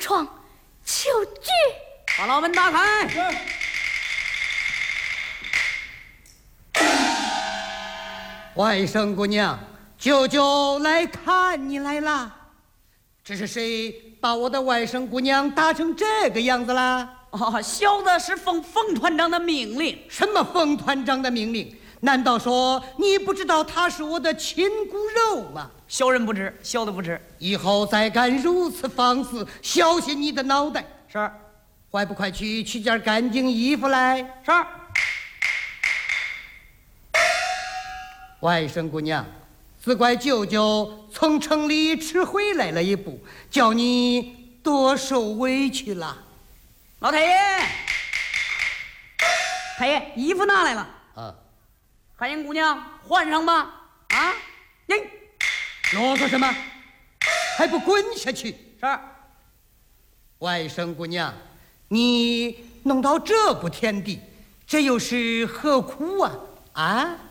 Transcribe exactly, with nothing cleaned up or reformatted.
床求救。 把牢门打开。 外甥姑娘，舅舅来看你来啦。这是谁把我的外甥姑娘打成这个样子啦？ 哦，小的是奉冯团长的命令。 什么冯团长的命令？难道说你不知道她是我的亲骨肉吗？ 小人不知，小的不知。 以后再敢如此放肆，小心你的脑袋。 是。 还不快去取件干净衣服来。 是。 外甥姑娘，只怪舅舅从城里迟回来了一步，叫你多受委屈了。 老太爷，太爷，衣服拿来了。 啊， 韩英姑娘，换上吧。啊，你啰嗦什么？还不滚下去！ 是。 外甥姑娘，你弄到这步田地，这又是何苦啊？啊！